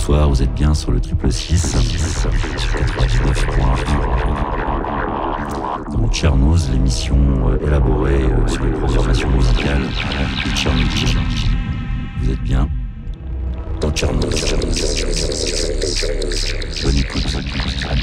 bonsoir, vous êtes bien sur le 666 sur 99.1 dans Tchernoz, l'émission élaborée sur les programmations musicales de Tchernobyl. Vous êtes bien dans Tchernoz.